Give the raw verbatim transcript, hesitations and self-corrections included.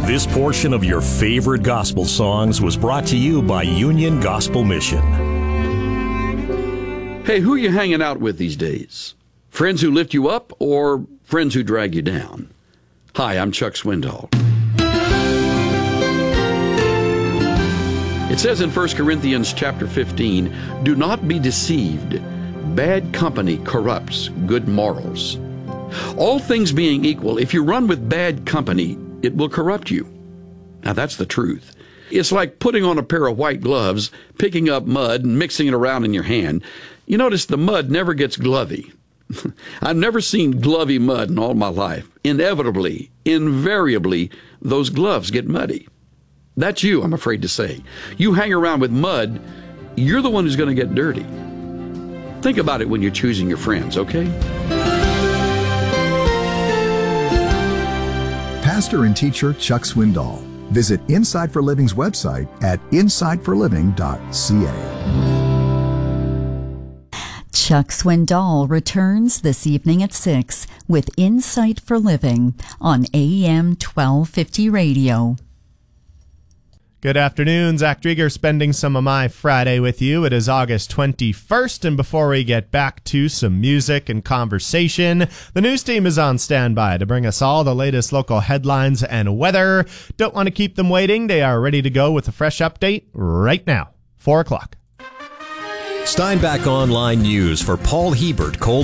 This portion of your favorite gospel songs was brought to you by Union Gospel Mission. Hey, who are you hanging out with these days? Friends who lift you up or friends who drag you down? Hi, I'm Chuck Swindoll. It says in First Corinthians chapter fifteen, do not be deceived. Bad company corrupts good morals. All things being equal, if you run with bad company, it will corrupt you. Now that's the truth. It's like putting on a pair of white gloves, picking up mud and mixing it around in your hand. You notice the mud never gets glovey. I've never seen glovey mud in all my life. Inevitably, invariably, those gloves get muddy. That's you, I'm afraid to say. You hang around with mud, you're the one who's going to get dirty. Think about it when you're choosing your friends, okay? Pastor and teacher Chuck Swindoll. Visit Insight for Living's website at insight for living dot c a. Chuck Swindoll returns this evening at six with Insight for Living on A M twelve fifty radio. Good afternoon, Zach Drieger spending some of my Friday with you. It is August twenty-first, and before we get back to some music and conversation, the news team is on standby to bring us all the latest local headlines and weather. Don't want to keep them waiting. They are ready to go with a fresh update right now, four o'clock. Steinbach Online News for Paul Hebert, Cold